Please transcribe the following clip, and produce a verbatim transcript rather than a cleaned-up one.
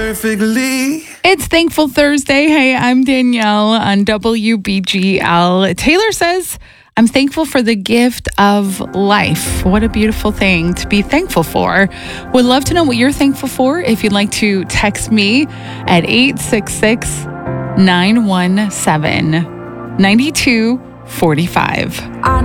perfectly. It's Thankful Thursday. Hey, I'm Danielle on W B G L. Taylor says, I'm thankful for the gift of life. What a beautiful thing to be thankful for. Would love to know what you're thankful for. If you'd like to text me at eight six six, nine one seven, nine two four five.